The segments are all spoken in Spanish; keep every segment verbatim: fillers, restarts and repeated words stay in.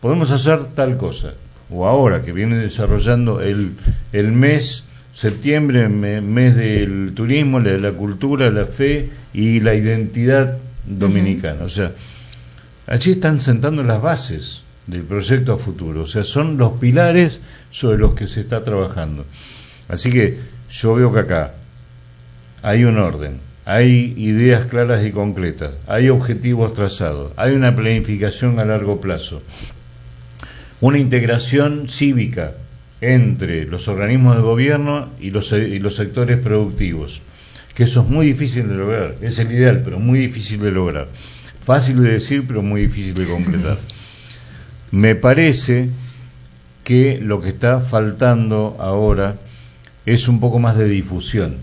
podemos hacer tal cosa. O ahora que viene desarrollando el, el mes, septiembre, me, mes del turismo, la, la cultura, la fe y la identidad dominicana. Uh-huh. O sea, allí están sentando las bases del proyecto a futuro. O sea, son los pilares sobre los que se está trabajando. Así que yo veo que acá hay un orden, hay ideas claras y concretas, hay objetivos trazados, hay una planificación a largo plazo, una integración cívica entre los organismos de gobierno y los, y los sectores productivos, que eso es muy difícil de lograr, es el ideal, pero muy difícil de lograr, fácil de decir, pero muy difícil de concretar. Me parece que lo que está faltando ahora es un poco más de difusión.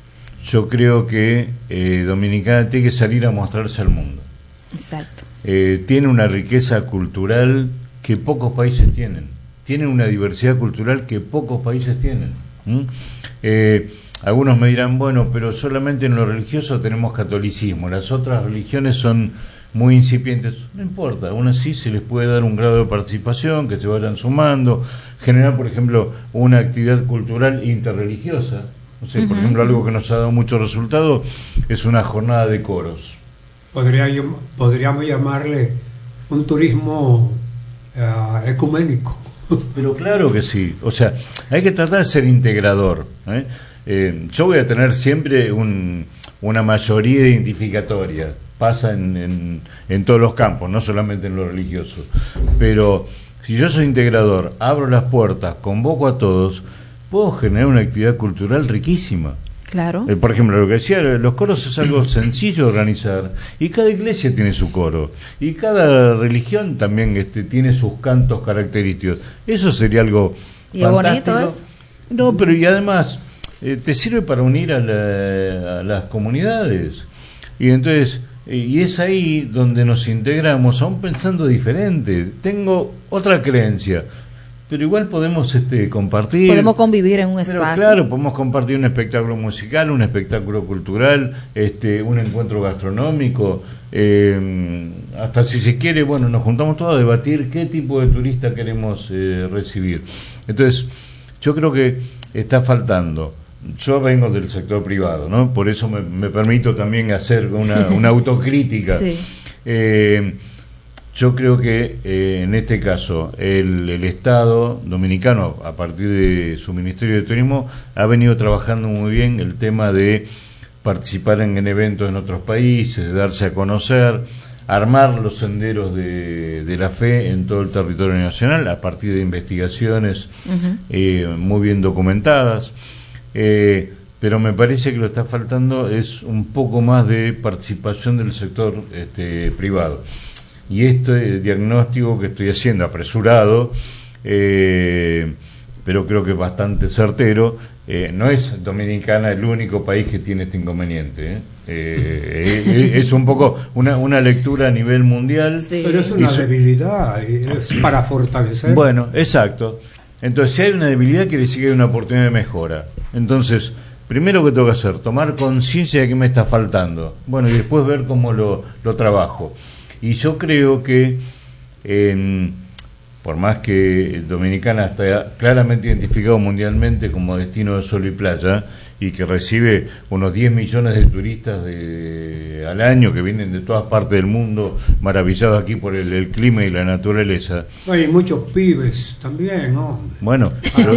Yo creo que eh, Dominicana tiene que salir a mostrarse al mundo. Exacto. Eh, tiene una riqueza cultural que pocos países tienen. Tiene una diversidad cultural que pocos países tienen. ¿Mm? Eh, algunos me dirán, bueno, pero solamente en lo religioso tenemos catolicismo, las otras religiones son muy incipientes. No importa, aún así se les puede dar un grado de participación, que se vayan sumando, generar, por ejemplo, una actividad cultural interreligiosa. No sé, uh-huh. Por ejemplo, algo que nos ha dado mucho resultado es una jornada de coros. Podría, podríamos llamarle un turismo uh, ecuménico. Pero claro que sí, o sea, hay que tratar de ser integrador, ¿eh? Eh, yo voy a tener siempre un, una mayoría identificatoria, pasa en, en, en todos los campos, no solamente en lo religioso, pero si yo soy integrador, abro las puertas, convoco a todos, puedo generar una actividad cultural riquísima. Claro. Eh, por ejemplo, lo que decía, los coros es algo sencillo de organizar, y cada iglesia tiene su coro, y cada religión también este, tiene sus cantos característicos. Eso sería algo y fantástico. Bonito es. No, pero y además eh, te sirve para unir a, la, a las comunidades. Y entonces, eh, y es ahí donde nos integramos, aún pensando diferente. Tengo otra creencia, pero igual podemos este, compartir. Podemos convivir en un espacio. Pero claro, podemos compartir un espectáculo musical, un espectáculo cultural, este, un encuentro gastronómico, eh, hasta si se quiere, bueno, nos juntamos todos a debatir qué tipo de turista queremos eh, recibir. Entonces, yo creo que está faltando. Yo vengo del sector privado, ¿no? Por eso me, me permito también hacer una, una autocrítica. Sí. Eh, Yo creo que eh, en este caso el, el Estado dominicano, a partir de su Ministerio de Turismo, ha venido trabajando muy bien el tema de participar en, en eventos en otros países, de darse a conocer, armar los senderos de, de la fe en todo el territorio nacional a partir de investigaciones uh-huh. eh, muy bien documentadas. Eh, pero me parece que lo que está faltando es un poco más de participación del sector este, privado. Y este diagnóstico que estoy haciendo, apresurado, eh, pero creo que es bastante certero, eh, no es Dominicana el único país que tiene este inconveniente. ¿eh? Eh, eh, es un poco una, una lectura a nivel mundial. Sí. Pero es una so- debilidad, es para fortalecer. Bueno, exacto. Entonces, si hay una debilidad, quiere decir que hay una oportunidad de mejora. Entonces, primero que tengo que hacer, tomar conciencia de qué me está faltando. Bueno, y después ver cómo lo, lo trabajo. Y yo creo que, eh, por más que Dominicana está claramente identificado mundialmente como destino de sol y playa, y que recibe unos diez millones de turistas de, al año que vienen de todas partes del mundo, maravillados aquí por el, el clima y la naturaleza. Hay muchos pibes también, ¿no? Bueno, pero,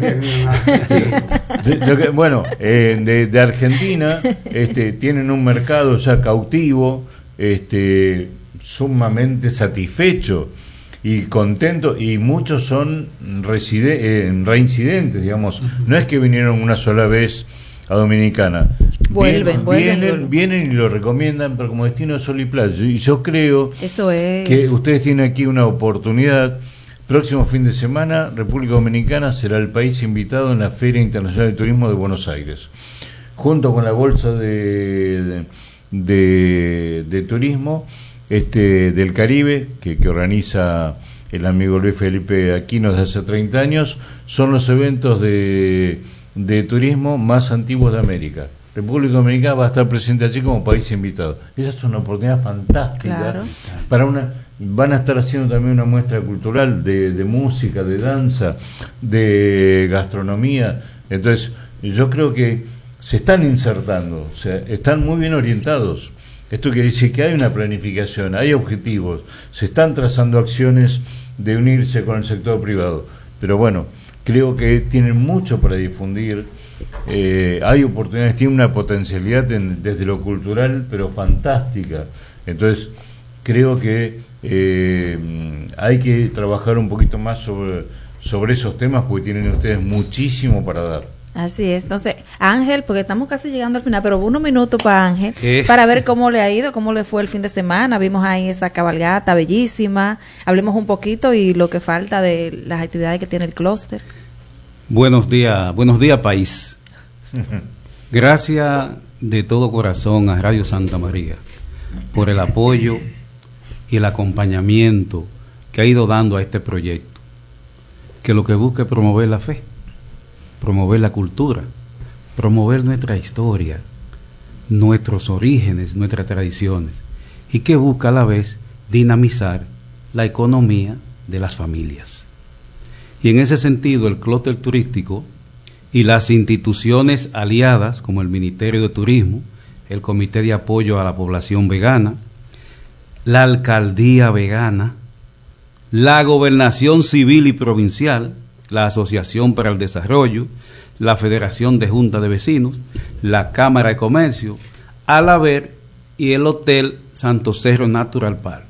yo, yo, bueno eh, de, de Argentina este, tienen un mercado ya cautivo, este sumamente satisfecho y contento, y muchos son reside- eh, reincidentes, digamos. Uh-huh. No es que vinieron una sola vez a Dominicana, vuelven, vienen, vuelven, vienen, vienen y lo recomiendan, pero como destino de sol y playa. Y yo creo Eso es. que ustedes tienen aquí una oportunidad. Próximo fin de semana, República Dominicana será el país invitado en la Feria Internacional de Turismo de Buenos Aires, junto con la Bolsa de, de, de, de Turismo Este, del Caribe, que, que organiza el amigo Luis Felipe Aquino desde hace treinta años. Son los eventos de, de turismo más antiguos de América. República Dominicana va a estar presente allí como país invitado. Esa es una oportunidad fantástica. Claro. Para una, van a estar haciendo también una muestra cultural de, de música, de danza, de gastronomía. Entonces, yo creo que se están insertando, o sea, están muy bien orientados. Esto quiere decir que hay una planificación, hay objetivos, se están trazando acciones de unirse con el sector privado. Pero bueno, creo que tienen mucho para difundir, eh, hay oportunidades, tienen una potencialidad en, desde lo cultural, pero fantástica. Entonces, creo que eh, hay que trabajar un poquito más sobre, sobre esos temas, porque tienen ustedes muchísimo para dar. Así es. Entonces, Ángel, porque estamos casi llegando al final, pero unos minutos para Ángel, ¿Qué? para ver cómo le ha ido, cómo le fue el fin de semana. Vimos ahí esa cabalgata bellísima. Hablemos un poquito y lo que falta de las actividades que tiene el clúster. Buenos días, buenos días, país. Gracias de todo corazón a Radio Santa María por el apoyo y el acompañamiento que ha ido dando a este proyecto, que lo que busca es promover la fe, promover la cultura, promover nuestra historia, nuestros orígenes, nuestras tradiciones, y que busca a la vez dinamizar la economía de las familias. Y en ese sentido, el clúster turístico y las instituciones aliadas, como el Ministerio de Turismo, el Comité de Apoyo a la Población Vegana, la Alcaldía Vegana, la Gobernación Civil y Provincial, la Asociación para el Desarrollo, la Federación de Juntas de Vecinos, la Cámara de Comercio, Alaber y el Hotel Santo Cerro Natural Park.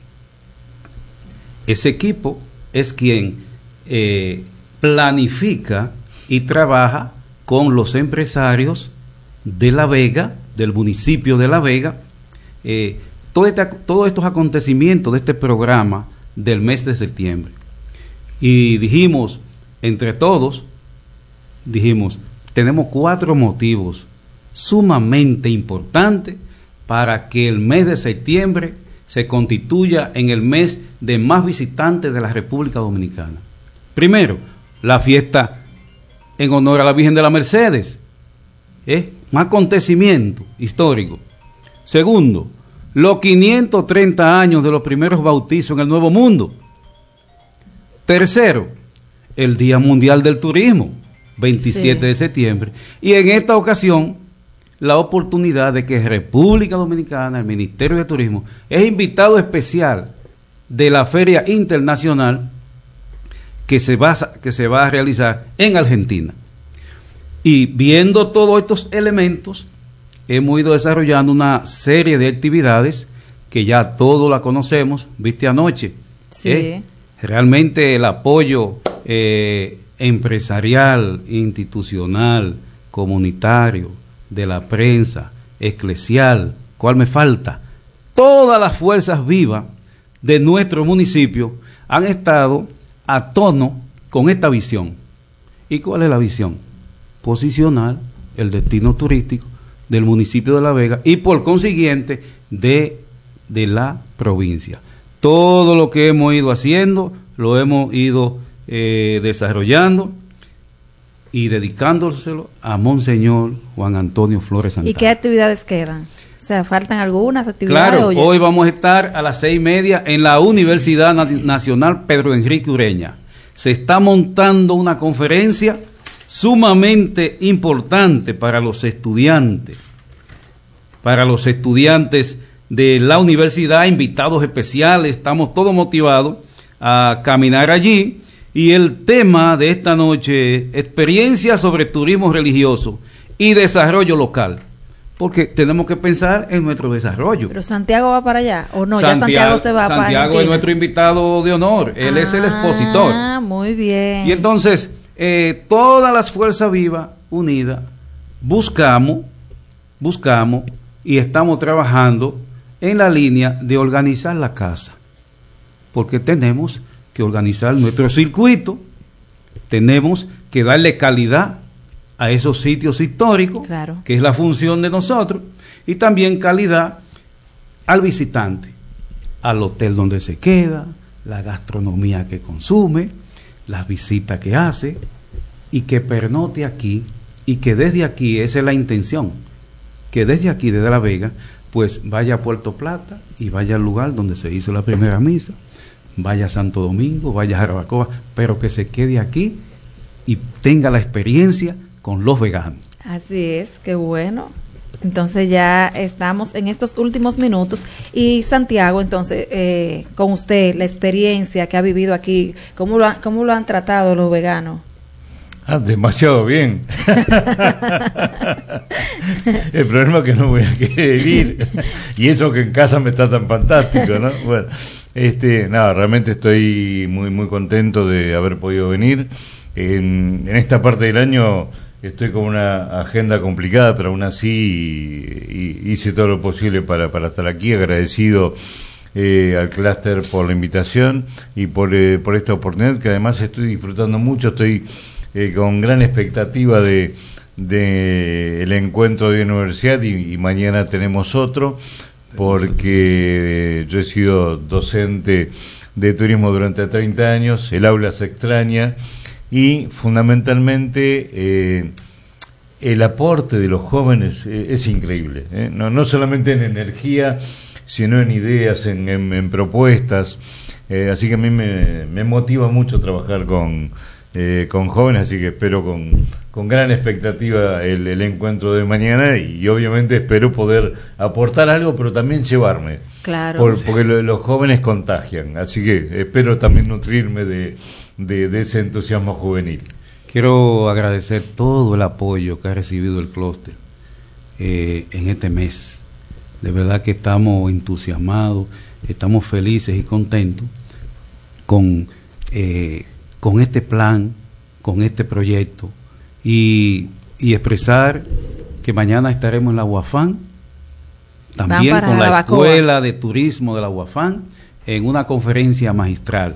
Ese equipo es quien eh, planifica y trabaja con los empresarios de La Vega, del municipio de La Vega, eh, todo este, todos estos acontecimientos de este programa del mes de septiembre. Y dijimos, entre todos, dijimos, tenemos cuatro motivos sumamente importantes para que el mes de septiembre se constituya en el mes de más visitantes de la República Dominicana. Primero, la fiesta en honor a la Virgen de la Mercedes, ¿eh? Un acontecimiento histórico. Segundo, los quinientos treinta años de los primeros bautizos en el Nuevo Mundo. Tercero, el Día Mundial del Turismo, veintisiete sí. de septiembre. Y en esta ocasión, la oportunidad de que República Dominicana, el Ministerio de Turismo, es invitado especial de la Feria Internacional que se va, que se va a realizar en Argentina. Y viendo todos estos elementos, hemos ido desarrollando una serie de actividades que ya todos la conocemos, viste anoche. Sí. ¿eh? Realmente el apoyo eh, empresarial, institucional, comunitario, de la prensa, eclesial, ¿cuál me falta? Todas las fuerzas vivas de nuestro municipio han estado a tono con esta visión. ¿Y cuál es la visión? Posicionar el destino turístico del municipio de La Vega y por consiguiente de, de la provincia. Todo lo que hemos ido haciendo lo hemos ido eh, desarrollando y dedicándoselo a Monseñor Juan Antonio Flores Santana. ¿Y qué actividades quedan? O sea, ¿faltan algunas actividades? Claro, o ya? Hoy vamos a estar a las seis y media en la Universidad Nacional Pedro Enrique Ureña. Se está montando una conferencia sumamente importante para los estudiantes, para los estudiantes de la universidad, invitados especiales, estamos todos motivados a caminar allí. Y el tema de esta noche es experiencia sobre turismo religioso y desarrollo local, porque tenemos que pensar en nuestro desarrollo. ¿Pero Santiago va para allá o no? Santiago, ya Santiago se va para Argentina. Santiago es nuestro invitado de honor, él ah, es el expositor. Ah, muy bien. Y entonces, eh, todas las fuerzas vivas unidas buscamos, buscamos y estamos trabajando en la línea de organizar la casa, porque tenemos que organizar nuestro circuito, tenemos que darle calidad a esos sitios históricos, claro, que es la función de nosotros, y también calidad al visitante, al hotel donde se queda, la gastronomía que consume, las visitas que hace, y que pernote aquí, y que desde aquí, esa es la intención, que desde aquí, desde La Vega, pues vaya a Puerto Plata y vaya al lugar donde se hizo la primera misa, vaya a Santo Domingo, vaya a Jarabacoa, pero que se quede aquí y tenga la experiencia con los veganos. Así es, qué bueno. Entonces ya estamos en estos últimos minutos y Santiago, entonces eh, con usted, la experiencia que ha vivido aquí, ¿cómo lo, ha, cómo lo han tratado los veganos? Ah, demasiado bien. El problema es que no voy a querer ir y eso que en casa me está tan fantástico, ¿no? Bueno, este, nada, realmente estoy muy muy contento de haber podido venir. En, en esta parte del año estoy con una agenda complicada, pero aún así y, y hice todo lo posible para, para estar aquí. Agradecido eh, al clúster por la invitación y por, eh, por esta oportunidad, que además estoy disfrutando mucho. Estoy eh, con gran expectativa de, de el encuentro de la universidad y, y mañana tenemos otro, porque eh, yo he sido docente de turismo durante treinta años, el aula se extraña. Y fundamentalmente eh, el aporte de los jóvenes eh, es increíble, ¿eh? no, no solamente en energía, sino en ideas, en, en, en propuestas. Eh, así que a mí me, me motiva mucho trabajar con, eh, con jóvenes, así que espero con, con gran expectativa el, el encuentro de mañana y, y obviamente espero poder aportar algo, pero también llevarme. Claro. Por, porque lo, los jóvenes contagian, así que espero también nutrirme de... De, de ese entusiasmo juvenil. Quiero agradecer todo el apoyo que ha recibido el clúster eh, en este mes. De verdad que estamos entusiasmados, estamos felices y contentos con, eh, con este plan, con este proyecto y, y expresar que mañana estaremos en la UAFAN, también con la Escuela de Turismo de la UAFAN, en una conferencia magistral.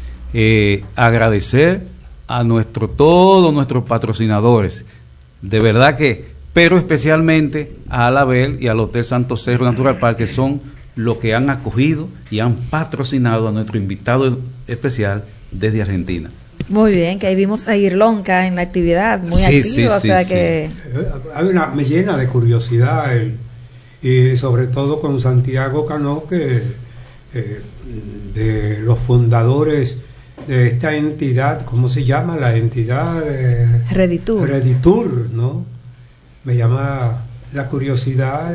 Eh, agradecer a nuestro todos nuestros patrocinadores, de verdad que, pero especialmente a Alabel y al Hotel Santo Cerro Natural Park, que son los que han acogido y han patrocinado a nuestro invitado especial desde Argentina. Muy bien, que ahí vimos a Irlonca en la actividad, muy sí, activo, sí, o sí, sea sí. que... Hay una, me llena de curiosidad el, y sobre todo con Santiago Cano, que eh, de los fundadores de esta entidad, ¿cómo se llama? La entidad eh, Reditur. Reditur, ¿no? Me llama la curiosidad,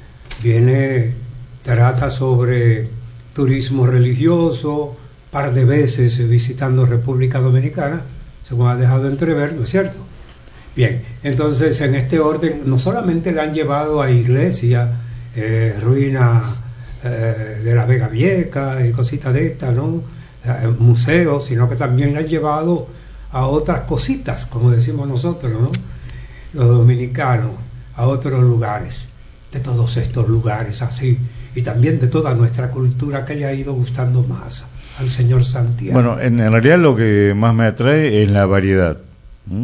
viene, trata sobre turismo religioso, par de veces visitando República Dominicana, según ha dejado entrever, ¿no es cierto? Bien, entonces en este orden no solamente le han llevado a iglesias, eh, ruinas eh, de la Vega Vieja y cositas de estas, ¿no? Museos, sino que también le han llevado a otras cositas, como decimos nosotros, ¿no? Los dominicanos, a otros lugares, de todos estos lugares así, y también de toda nuestra cultura que le ha ido gustando más al señor Santiago. Bueno, en, en realidad lo que más me atrae es la variedad, ¿Mm?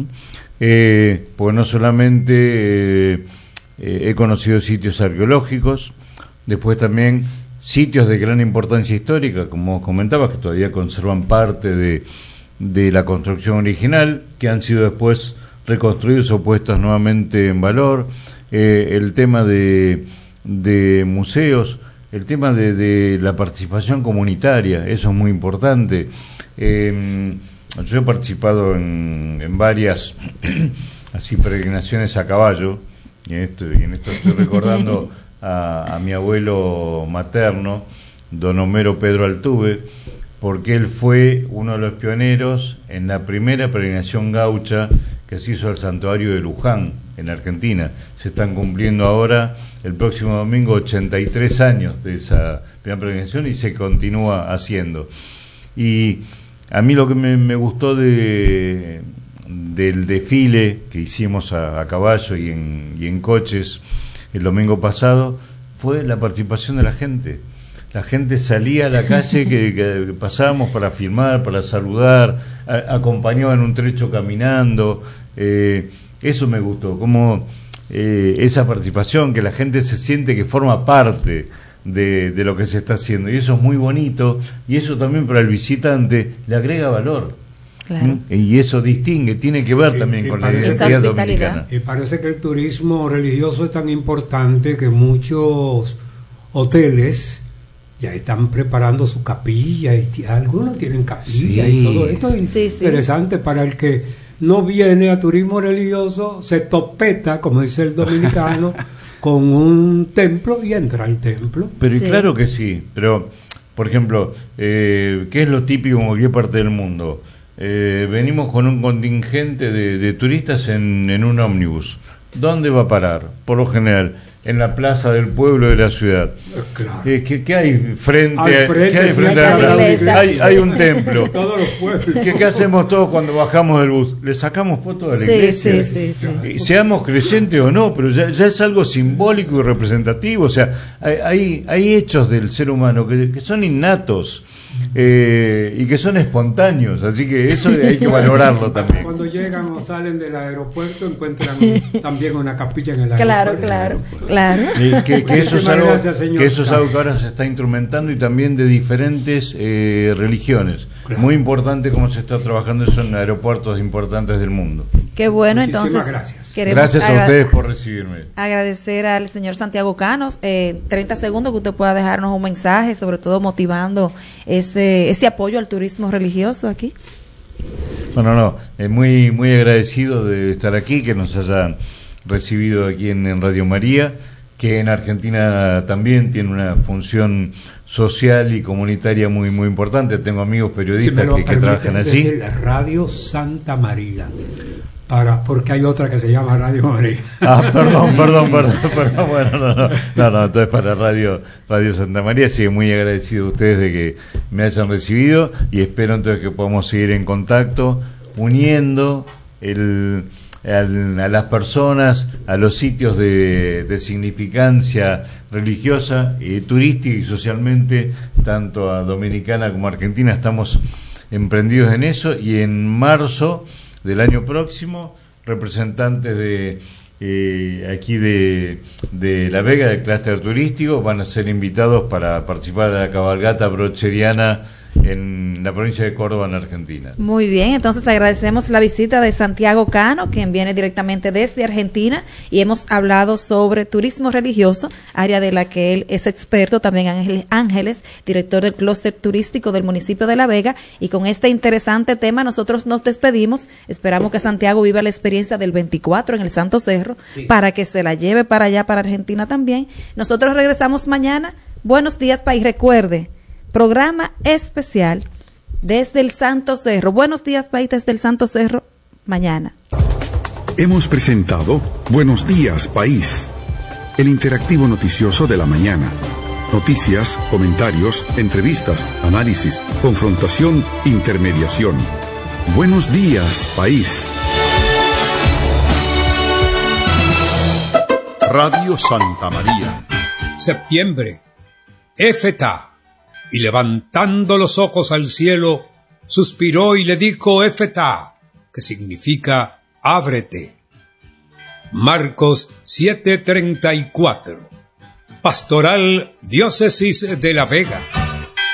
eh, pues no solamente eh, eh, he conocido sitios arqueológicos, después también sitios de gran importancia histórica, como comentabas, que todavía conservan parte de, de la construcción original, que han sido después reconstruidos o puestos nuevamente en valor, eh, el tema de, de museos, el tema de, de la participación comunitaria, eso es muy importante. Eh, yo he participado en, en varias así peregrinaciones a caballo, y en esto, y en esto estoy recordando A, a mi abuelo materno, don Homero Pedro Altuve, porque él fue uno de los pioneros en la primera peregrinación gaucha que se hizo al santuario de Luján, en Argentina. Se están cumpliendo ahora, el próximo domingo, ochenta y tres años de esa primera peregrinación y se continúa haciendo. Y a mí lo que me, me gustó de, del desfile que hicimos a, a caballo y en, y en coches el domingo pasado fue la participación de la gente. La gente salía a la calle que, que pasábamos para filmar, para saludar, a, acompañaban un trecho caminando. Eh, eso me gustó, como eh, esa participación, que la gente se siente que forma parte de, de lo que se está haciendo. Y eso es muy bonito, y eso también para el visitante le agrega valor. Claro. Y eso distingue, tiene que ver también y, con y la identidad dominicana. Y parece que el turismo religioso es tan importante que muchos hoteles ya están preparando su capilla, y t- algunos tienen capilla Sí. y todo esto es Sí, sí. interesante para el que no viene a turismo religioso, se topeta, como dice el dominicano, con un templo y entra al templo. Pero y Sí. claro que sí, pero por ejemplo, eh, ¿qué es lo típico en cualquier parte del mundo? Eh, venimos con un contingente de, de turistas en, en un ómnibus. ¿Dónde va a parar? Por lo general, en la plaza del pueblo de la ciudad. Eh, Claro. Eh, ¿qué, qué hay frente, Al a- frente ¿qué hay sí, frente hay a la la iglesia. hay, hay un templo. Todos los pueblos. ¿Qué, qué hacemos todos cuando bajamos del bus? ¿Le sacamos fotos a la Sí, iglesia? sí, sí, sí. Y seamos creyentes o no, pero ya, ya es algo simbólico y representativo. O sea, hay, hay, hay hechos del ser humano que, que son innatos eh, y que son espontáneos. Así que eso hay que valorarlo también. Cuando llegan o salen del aeropuerto encuentran un- también una capilla en el aeropuerto. Claro, claro, claro. Eh, que, que eso es Muchísimas algo, gracias, señor. que eso es algo que ahora se está instrumentando y también de diferentes eh, religiones. Claro. Muy importante cómo se está trabajando eso en aeropuertos importantes del mundo. Qué bueno, Muchísimas entonces. gracias. queremos Gracias a agra- ustedes por recibirme. Agradecer al señor Santiago Canos, eh, treinta segundos que usted pueda dejarnos un mensaje, sobre todo motivando ese, ese apoyo al turismo religioso aquí. Bueno, no, eh, muy, muy agradecido de estar aquí, que nos hayan recibido aquí en, en Radio María, que en Argentina también tiene una función social y comunitaria muy, muy importante. Tengo amigos Si me periodistas lo que, que trabajan permiten allí. decir, la Radio Santa María. Para, porque hay otra que se llama Radio María. Ah, perdón, perdón, perdón, perdón, bueno, no, no, no, no, entonces para Radio, Radio Santa María, sí, muy agradecido a ustedes de que me hayan recibido y espero entonces que podamos seguir en contacto, uniendo el, al- a las personas, a los sitios de, de significancia religiosa, eh, turística y socialmente, tanto a Dominicana como a Argentina, estamos emprendidos en eso y en marzo del año próximo, representantes de eh, aquí de, de La Vega, del clúster turístico, van a ser invitados para participar de la cabalgata brocheriana en la provincia de Córdoba, en Argentina. Muy bien, entonces agradecemos la visita de Santiago Cano, quien viene directamente desde Argentina, y hemos hablado sobre turismo religioso, área de la que él es experto, también Ángel Ángeles, director del clúster turístico del municipio de La Vega, y con este interesante tema nosotros nos despedimos. Esperamos que Santiago viva la experiencia del veinticuatro en el Santo Cerro, sí, para que se la lleve para allá, para Argentina también. Nosotros regresamos mañana. Buenos días, país. Recuerde, programa especial desde el Santo Cerro. Buenos días, país, desde el Santo Cerro, mañana. Hemos presentado Buenos días, país, el interactivo noticioso de la mañana. Noticias, comentarios, entrevistas, análisis, confrontación, intermediación. Buenos días, país. Radio Santa María. Septiembre. Éfeta. Y levantando los ojos al cielo, suspiró y le dijo Éfeta, que significa ábrete. Marcos siete treinta y cuatro. Pastoral Diócesis de La Vega.